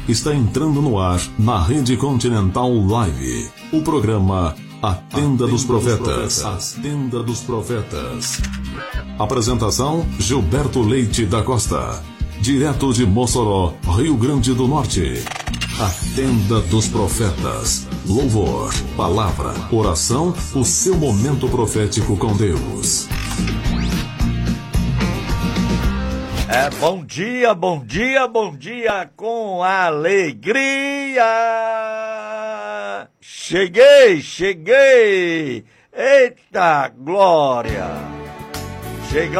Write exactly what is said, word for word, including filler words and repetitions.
está entrando no ar na Rede Continental Live. O programa A Tenda dos Profetas. A Tenda dos Profetas. Apresentação: Gilberto Leite da Costa. Direto de Mossoró, Rio Grande do Norte. A Tenda dos Profetas. Louvor, palavra, oração, o seu momento profético com Deus. É, bom dia, bom dia, bom dia com alegria. Cheguei, cheguei. Eita glória. Chegamos.